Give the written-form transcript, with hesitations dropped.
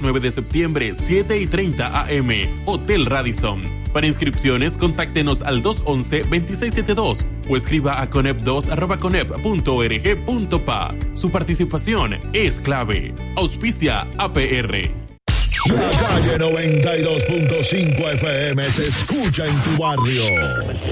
9 de septiembre, 7:30 a.m., Hotel Radisson. Para inscripciones, contáctenos al 211-2672 o escriba a conep2@conep.org.pa. Su participación es clave. Auspicia APR. La calle 92.5 FM se escucha en tu barrio.